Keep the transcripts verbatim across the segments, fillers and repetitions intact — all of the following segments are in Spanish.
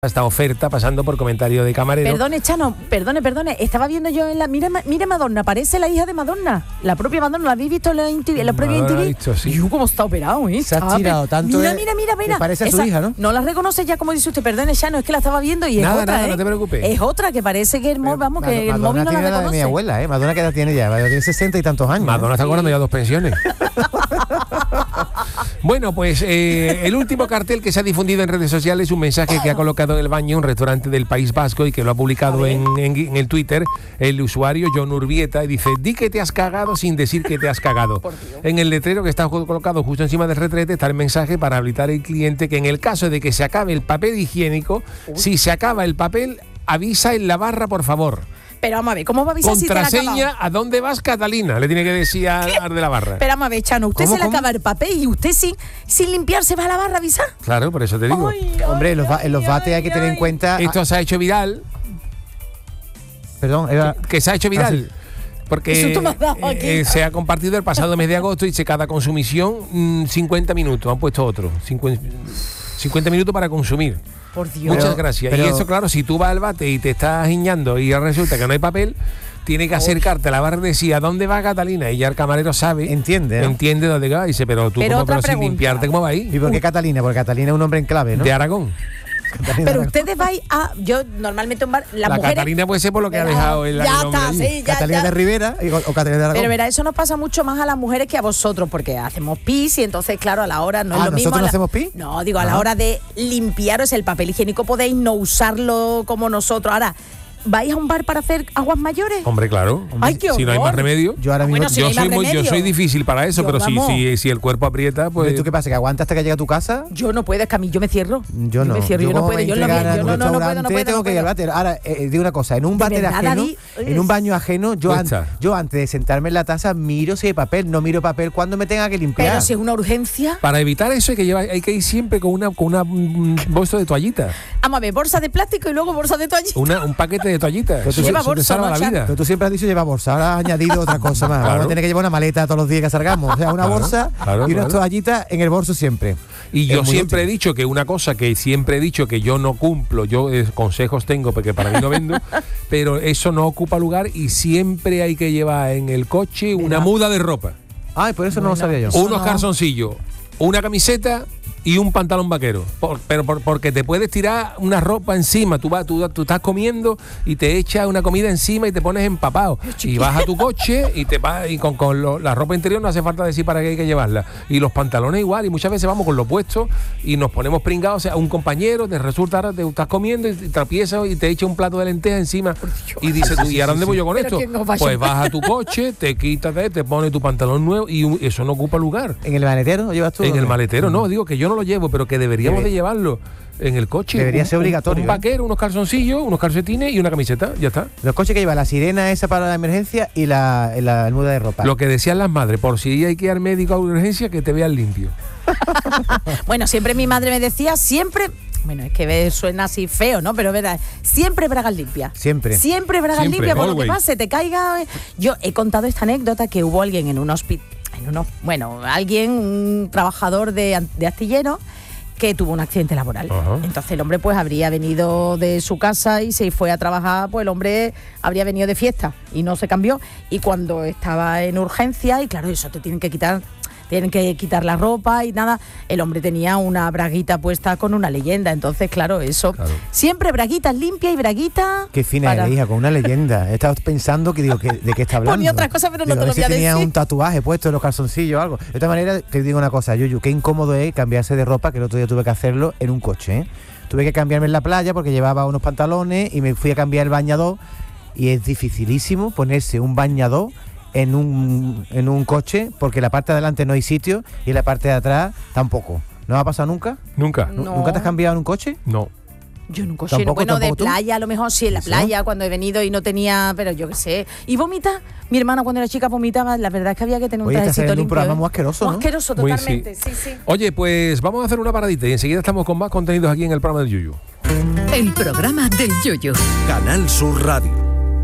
esta oferta pasando por comentario de camarero. Perdone, Chano, perdone, perdone. Estaba viendo yo en la... Mira, mira Madonna, parece la hija de Madonna. La propia Madonna, ¿la habéis visto en la, en la propia Madonna T V? la he visto, sí. Y cómo está operado, ¿eh? Se ha tirado tanto. Mira, de, mira, mira, mira. parece a Esa, su hija, ¿no? No la reconoce ya, como dice usted. Perdone, Chano, es que la estaba viendo y es Nada, otra, nada, ¿eh? no te preocupes. Es otra que parece que el móvil, vamos, que el Madonna móvil no la tiene la de reconoce. mi abuela, ¿eh? Madonna, ¿qué edad tiene ya? Tiene sesenta y tantos años. Madonna ¿eh? está cobrando ya dos pensiones. Bueno, pues eh, el último cartel que se ha difundido en redes sociales es un mensaje que ha colocado en el baño un restaurante del País Vasco y que lo ha publicado en, en, en el Twitter el usuario John Urbieta y dice: di que te has cagado sin decir que te has cagado. En el letrero que está colocado justo encima del retrete está el mensaje para habilitar al cliente que en el caso de que se acabe el papel higiénico, Uy. si se acaba el papel, avisa en la barra, por favor. Pero vamos a ver, ¿cómo va a avisar si te la Contraseña, ¿a dónde vas, Catalina? Le tiene que decir al de la barra. Pero vamos a ver, Chano, usted ¿Cómo, se le cómo? acaba el papel y usted sin, sin limpiarse va a la barra a avisar. Claro, por eso te digo. Ay, Hombre, en los, ba- en los ay, bates hay que tener en ay. cuenta... Esto se ha hecho viral. Perdón, era... Que se ha hecho viral. Ah, sí. Porque Eso tú me has dado aquí. eh, se ha compartido el pasado mes de agosto y dice cada consumición mmm, cincuenta minutos. Han puesto otro. cincuenta, cincuenta minutos para consumir. Por Dios. Muchas Pero- gracias. pero- Y eso, claro, si tú vas al bate y te estás guiñando y resulta que no hay papel, tiene que acercarte a la barra y decir: ¿a dónde va, Catalina? Y ya el camarero sabe. Entiende, ¿no? Entiende dónde va. Y dice: pero tú, Pero ¿cómo, otra pero sin pregunta. limpiarte, ¿cómo va ahí? ¿Y por qué Catalina? Porque Catalina es un hombre en clave, ¿no? De Aragón. Catalina Pero de- ustedes vais a... Yo normalmente un bar... Las La mujeres... Catalina puede ser por lo que ha Verá, dejado el, ya el hombre está, allí. sí, ya, Catalina ya. de Rivera y- o Catalina de Aragón. Pero verá, eso nos pasa mucho más a las mujeres que a vosotros, porque hacemos pis y entonces, claro, a la hora no es Ah, lo mismo. ¿nosotros a no la- hacemos pis? No, digo, a la Ah. hora de limpiaros el papel higiénico podéis no usarlo como nosotros. Ahora, ¿vais a un bar para hacer aguas mayores? Hombre, claro. Ay, qué Si no hay horror. más remedio. Yo ahora Ah, mismo... bueno, si no yo hay más soy muy, yo remedio. soy difícil para eso, Yo, pero si, vamos. si, si el cuerpo aprieta, pues. ¿Tú qué pasa? ¿Que aguanta hasta que llega a tu casa? Yo no puedo, es que a mí yo me cierro. Yo no. me cierro, yo, no como puedo, me yo, en lo entregan mío, a yo un no, no, no puedo, no restaurante, puedo, tengo no que ir al puedo. váter. Ahora, eh, digo una cosa, en un ¿De váter verdad, ajeno, David? en un baño ajeno, yo, an- Cuesta. yo antes de sentarme en la taza miro si hay papel, no miro papel cuando me tenga que limpiar. Pero si es una urgencia... Para evitar eso hay que llevar, hay que ir siempre con una con una mm, bolsa de toallitas, Vamos a ver, bolsa de plástico y luego bolsa de toallita. una, un paquete de toallitas. Pero tú Eso, lleva eso te bolsa, salva ¿no, la Chano? vida. Pero tú siempre has dicho lleva bolsa, ahora has añadido otra cosa más. Claro. Vamos a tener que llevar una maleta todos los días que salgamos. O sea, una Claro, bolsa claro, y unas claro. toallitas en el bolso siempre. Y yo Es muy siempre útil. he dicho que una cosa que siempre he dicho que yo no cumplo, yo eh, consejos tengo porque para mí no vendo, pero eso no ocupa lugar y siempre hay que llevar en el coche una muda de ropa, Ay, por eso no lo sabía yo. Eso unos no. calzoncillos, una camiseta y un pantalón vaquero. Por- pero por- porque te puedes tirar una ropa encima. Tú, vas, tú, tú estás comiendo y te echas una comida encima y te pones empapado. Y vas a tu coche y te vas y con, con lo- la ropa interior no hace falta decir para qué hay que llevarla. Y los pantalones igual. Y muchas veces vamos con lo puesto y nos ponemos pringados. O sea, un compañero te resulta, ahora te estás comiendo y te tropiezas y te echa un plato de lentejas encima. Y dices tú, ¿y ahora dónde voy yo con Pero esto? que no vaya- Pues vas a tu coche, te quitas, de- te pones tu pantalón nuevo y un- eso no ocupa lugar. ¿En el maletero lo llevas tú? En el maletero, no, digo que yo no lo llevo, pero que deberíamos Debe- de llevarlo en el coche. Debería Un- ser un- obligatorio, Un, ¿eh? vaquero, unos calzoncillos, unos calcetines y una camiseta, ya está. Los coches que lleva la sirena esa para la emergencia y la, la, la muda de ropa. Lo que decían las madres, por si hay que ir al médico a urgencia, que te vean limpio. Bueno, siempre mi madre me decía, siempre... Bueno, es que ve- suena así feo, ¿no? Pero verdad, siempre bragas limpias. Siempre. Siempre bragas Siempre, limpias, por lo que always. pase, te caiga... Yo he contado esta anécdota que hubo alguien en un hospital... En unos, bueno, alguien, un trabajador de, an- de astillero, que tuvo un accidente laboral. Ajá. Entonces el hombre pues habría venido de su casa y se fue a trabajar, pues el hombre habría venido de fiesta y no se cambió. Y cuando estaba en urgencia, y claro, eso te tienen que quitar... Tienen que quitar la ropa y nada. El hombre tenía una braguita puesta con una leyenda. Entonces, claro, eso. Claro. Siempre braguitas limpias y braguitas. Qué fina para- eres, hija, con una leyenda. He estado pensando que digo, ¿qué- ¿de qué está hablando? Ponía otra cosa, pero no Digo, te lo a ver voy a si tenía decir. un tatuaje puesto en los calzoncillos o algo. De esta manera, te digo una cosa, Yuyu, qué incómodo es cambiarse de ropa, que el otro día tuve que hacerlo en un coche, ¿eh? Tuve que cambiarme en la playa porque llevaba unos pantalones y me fui a cambiar el bañador y es dificilísimo ponerse un bañador en un, en un coche porque la parte de adelante no hay sitio y la parte de atrás tampoco. ¿No ha pasado nunca? Nunca. No. ¿Nunca te has cambiado en un coche? No. Yo en un coche, Tampoco, bueno, de tampoco tú. playa, a lo mejor sí, en la ¿Eso? playa, cuando he venido y no tenía, pero yo qué sé. ¿Y vomita? Mi hermana cuando era chica vomitaba, la verdad es que había que tener un Oye, está trajecito saliendo un limpio. programa ¿eh? muy asqueroso, Muy ¿no? asqueroso, Muy, totalmente, sí, sí. Oye, pues vamos a hacer una paradita y enseguida estamos con más contenidos aquí en el programa del Yuyu. El programa del Yoyo. Canal Sur Radio.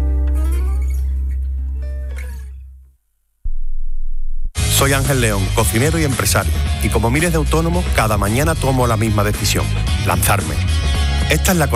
Soy Ángel León, cocinero y empresario. Y como miles de autónomos, cada mañana tomo la misma decisión: lanzarme. Esta es la